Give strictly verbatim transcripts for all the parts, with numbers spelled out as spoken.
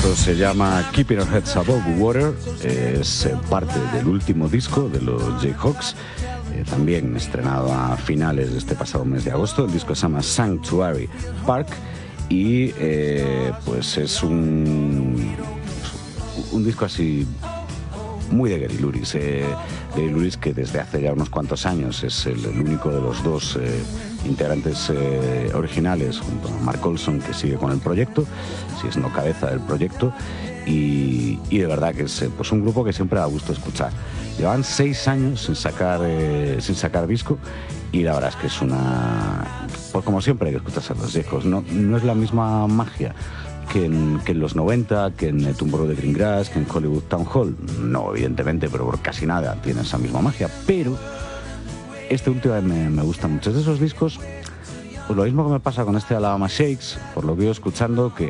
Esto se llama Keeping Our Heads Above Water, es parte del último disco de los Jayhawks, eh, también estrenado a finales de este pasado mes de agosto. El disco se llama Sanctuary Park y eh, pues es un, un disco así muy de Gary Louris. Eh, Gary Louris, que desde hace ya unos cuantos años es el, el único de los dos eh, integrantes eh, originales, junto a Mark Olson, que sigue con el proyecto, si es no cabeza del proyecto, y, y de verdad que es eh, pues un grupo que siempre da gusto escuchar. Llevan seis años sin sacar, eh, sin sacar disco, y la verdad es que es una... Pues como siempre hay que escucharse a los viejos, no, no es la misma magia que en, que en los noventa, que en Tomorrow de Greengrass, que en Hollywood Town Hall. No, evidentemente, pero por casi nada tiene esa misma magia. Pero este último me, me gusta mucho. Es de esos discos, pues lo mismo que me pasa con este Alabama Shakes, por lo que he ido escuchando, que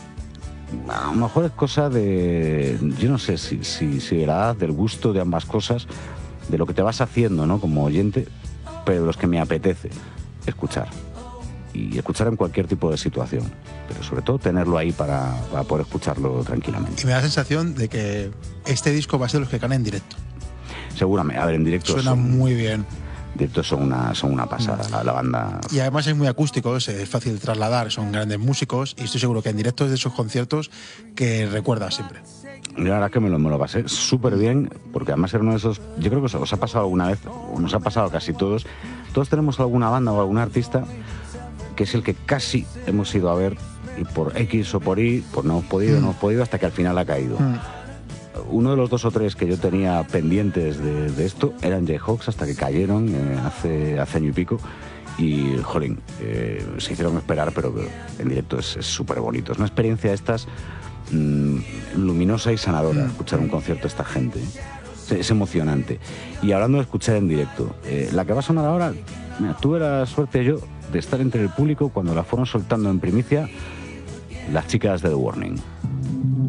a lo mejor es cosa de... Yo no sé si, si, si era del gusto de ambas cosas, de lo que te vas haciendo, ¿no?, como oyente, pero de los que me apetece escuchar. Y escuchar en cualquier tipo de situación, pero sobre todo tenerlo ahí para, para poder escucharlo tranquilamente. Y me da la sensación de que este disco va a ser los que ganen en directo. Seguramente, a ver, en directo suena son, muy bien. Directo son una, son una pasada, la, la banda. Y además es muy acústico, es, es fácil de trasladar, son grandes músicos y estoy seguro que en directo es de esos conciertos que recuerdas siempre. Y la verdad que me lo, me lo pasé súper bien, porque además era uno de esos, yo creo que os ha pasado alguna vez, o nos ha pasado a casi todos, todos tenemos alguna banda o algún artista que es el que casi hemos ido a ver, y por X o por Y, pues no hemos podido, mm. no hemos podido, hasta que al final ha caído. Mm. Uno de los dos o tres que yo tenía pendientes de, de esto eran Jayhawks, hasta que cayeron eh, hace, hace año y pico, y jolín, eh, se hicieron esperar, pero en directo es súper bonito. Es una experiencia de estas mmm, luminosa y sanadora, mm. escuchar un concierto de esta gente. Es, es emocionante. Y hablando de escuchar en directo, eh, la que va a sonar ahora, mira, tuve la suerte yo de estar entre el público cuando la fueron soltando en primicia las chicas de The Warning.